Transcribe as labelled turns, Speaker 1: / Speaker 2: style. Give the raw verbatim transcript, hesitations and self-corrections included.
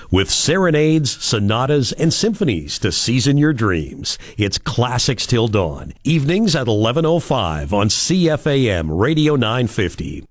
Speaker 1: with serenades, sonatas, and symphonies to season your dreams. It's Classics Till Dawn, evenings at eleven oh five on C F A M Radio nine fifty.